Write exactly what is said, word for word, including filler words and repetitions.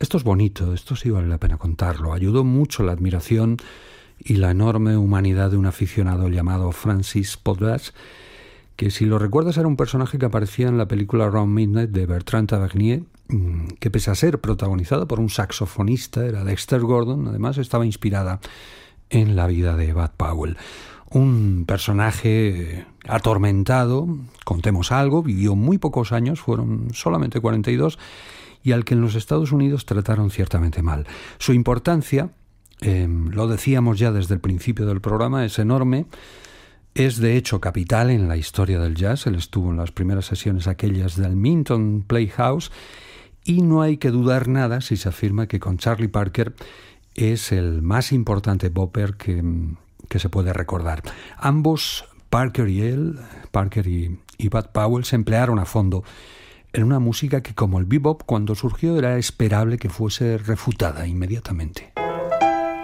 Esto es bonito, esto sí vale la pena contarlo. Ayudó mucho la admiración y la enorme humanidad de un aficionado llamado Francis Podras, que si lo recuerdas era un personaje que aparecía en la película Around Midnight de Bertrand Tavernier, que pese a ser protagonizada por un saxofonista, era Dexter Gordon, además estaba inspirada en la vida de Bud Powell. Un personaje atormentado, contemos algo, vivió muy pocos años, fueron solamente cuarenta y dos, y al que en los Estados Unidos trataron ciertamente mal. Su importancia, eh, lo decíamos ya desde el principio del programa, es enorme, es de hecho capital en la historia del jazz. Él estuvo en las primeras sesiones aquellas del Minton Playhouse, y no hay que dudar nada si se afirma que con Charlie Parker es el más importante bopper que, que se puede recordar. Ambos, Parker y él, Parker y, y Bud Powell, se emplearon a fondo en una música que, como el bebop, cuando surgió era esperable que fuese refutada inmediatamente.